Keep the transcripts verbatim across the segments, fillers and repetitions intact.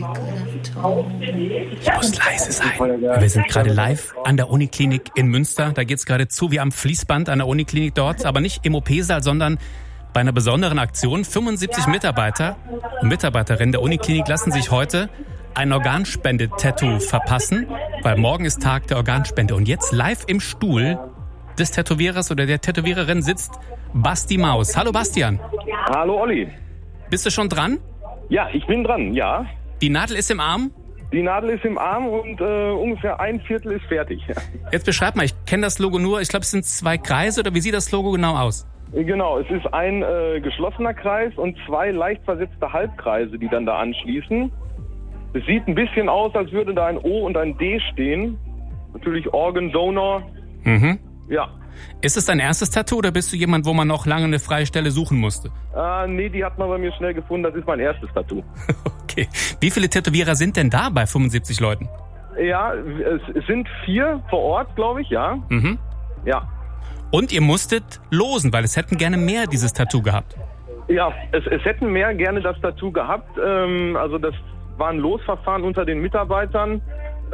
Ich muss leise sein. Wir sind gerade live an der Uniklinik in Münster. Da geht es gerade zu wie am Fließband an der Uniklinik dort. Aber nicht im O P-Saal, sondern bei einer besonderen Aktion. fünfundsiebzig Mitarbeiter und Mitarbeiterinnen der Uniklinik lassen sich heute ein Organspende-Tattoo verpassen, weil morgen ist Tag der Organspende. Und jetzt live im Stuhl des Tätowierers oder der Tätowiererin sitzt Basti Maus. Hallo Bastian. Hallo Olli. Bist du schon dran? Ja, ich bin dran, ja. Die Nadel ist im Arm? Die Nadel ist im Arm und äh, ungefähr ein Viertel ist fertig. Jetzt beschreib mal, ich kenne das Logo nur, ich glaube es sind zwei Kreise, oder wie sieht das Logo genau aus? Genau, es ist ein äh, geschlossener Kreis und zwei leicht versetzte Halbkreise, die dann da anschließen. Es sieht ein bisschen aus, als würde da ein O und ein D stehen. Natürlich Organ Donor. Mhm. Ja. Ist es dein erstes Tattoo oder bist du jemand, wo man noch lange eine freie Stelle suchen musste? Äh, nee, die hat man bei mir schnell gefunden. Das ist mein erstes Tattoo. Okay. Wie viele Tätowierer sind denn da bei fünfundsiebzig Leuten? Ja, es, es sind vier vor Ort, glaube ich, ja. Mhm. Ja. Und ihr musstet losen, weil es hätten gerne mehr dieses Tattoo gehabt. Ja, es, es hätten mehr gerne das Tattoo gehabt. Ähm, also das war ein Losverfahren unter den Mitarbeitern.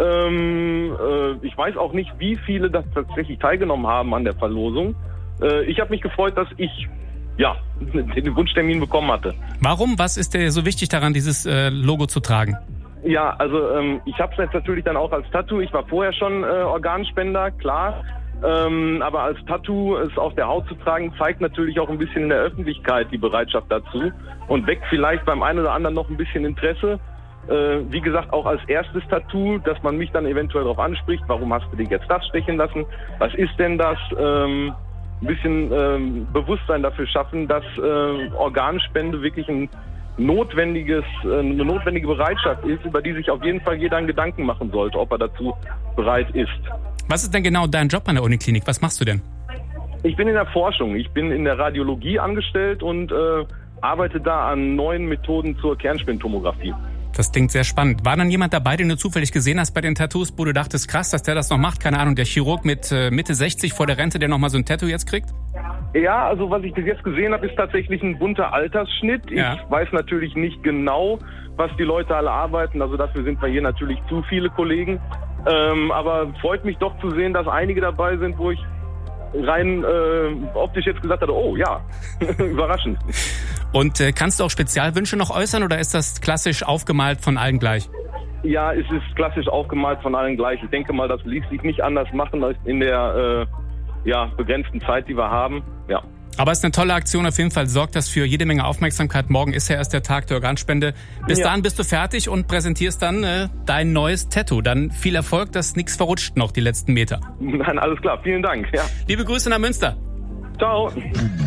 Ähm, äh, ich weiß auch nicht, wie viele das tatsächlich teilgenommen haben an der Verlosung. Äh, ich habe mich gefreut, dass ich ja den Wunschtermin bekommen hatte. Warum? Was ist dir so wichtig daran, dieses äh, Logo zu tragen? Ja, also ähm, ich habe es jetzt natürlich dann auch als Tattoo. Ich war vorher schon äh, Organspender, klar. Ähm, aber als Tattoo es auf der Haut zu tragen, zeigt natürlich auch ein bisschen in der Öffentlichkeit die Bereitschaft dazu und weckt vielleicht beim einen oder anderen noch ein bisschen Interesse. Äh, wie gesagt, auch als erstes Tattoo, dass man mich dann eventuell darauf anspricht, warum hast du dir jetzt das stechen lassen? Was ist denn das? Ähm, ein bisschen ähm, Bewusstsein dafür schaffen, dass äh, Organspende wirklich ein notwendiges, äh, eine notwendige Bereitschaft ist, über die sich auf jeden Fall jeder einen Gedanken machen sollte, ob er dazu bereit ist. Was ist denn genau dein Job an der Uniklinik? Was machst du denn? Ich bin in der Forschung. Ich bin in der Radiologie angestellt und äh, arbeite da an neuen Methoden zur Kernspintomographie. Das klingt sehr spannend. War dann jemand dabei, den du zufällig gesehen hast bei den Tattoos, wo du dachtest, krass, dass der das noch macht? Keine Ahnung, der Chirurg mit äh, Mitte sechzig vor der Rente, der noch mal so ein Tattoo jetzt kriegt? Ja, also was ich bis jetzt gesehen habe, ist tatsächlich ein bunter Altersschnitt. Ja. Ich weiß natürlich nicht genau, was die Leute alle arbeiten. Also dafür sind wir hier natürlich zu viele Kollegen. Ähm, aber freut mich doch zu sehen, dass einige dabei sind, wo ich rein äh, optisch jetzt gesagt hatte, oh ja, überraschend. Und äh, kannst du auch Spezialwünsche noch äußern oder ist das klassisch aufgemalt von allen gleich? Ja, es ist klassisch aufgemalt von allen gleich. Ich denke mal, das ließ sich nicht anders machen als in der äh, ja, begrenzten Zeit, die wir haben. Ja. Aber es ist eine tolle Aktion auf jeden Fall. Sorgt das für jede Menge Aufmerksamkeit. Morgen ist ja erst der Tag der Organspende. Bis Ja. dahin bist du fertig und präsentierst dann äh, dein neues Tattoo. Dann viel Erfolg, dass nichts verrutscht noch die letzten Meter. Nein, alles klar. Vielen Dank. Ja. Liebe Grüße nach Münster. Ciao.